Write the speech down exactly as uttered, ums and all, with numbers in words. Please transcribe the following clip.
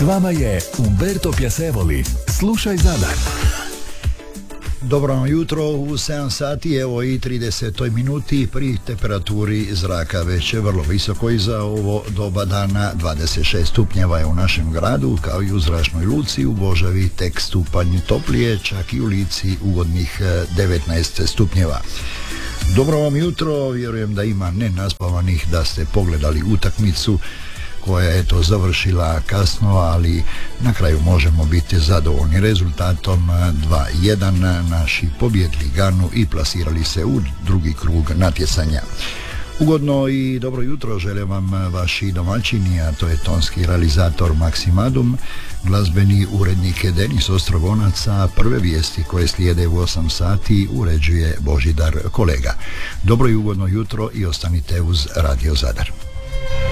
vama je Umberto Piacevoli. Slušaj Zadar. Dobro vam jutro, u sedam sati, evo i trideset minuti, pri temperaturi zraka već je vrlo visoko i za ovo doba dana dvadeset šest stupnjeva je u našem gradu, kao i u zračnoj luci u Božavi tek stupanj toplije, čak i u Lici ugodnih devetnaest stupnjeva. Dobro vam jutro, vjerujem da ima nenaspavanih da ste pogledali utakmicu koja je to završila kasno, ali na kraju možemo biti zadovoljni rezultatom dva jedan. Naši pobjedili Ganu i plasirali se u drugi krug natjecanja. Ugodno i dobro jutro želim vam vaši domaćini, a to je tonski realizator Maksimadum, glazbeni urednik Denis Ostrogonac, a prve vijesti koje slijede u osam sati uređuje Božidar Kolega. Dobro i ugodno jutro i ostanite uz Radio Zadar.